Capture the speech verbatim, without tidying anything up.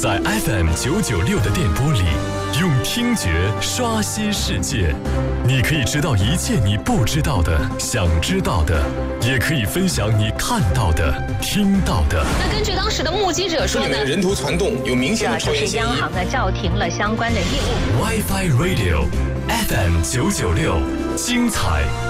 在 F M 九九六的电波里，用听觉刷新世界。你可以知道一切你不知道的、想知道的，也可以分享你看到的、听到的。 那根据当时的目击者说呢， 人头攒动有明显的抽烟嫌疑。 这是央行呢叫停了相关的业务。 WiFi Radio F M 九九六，精彩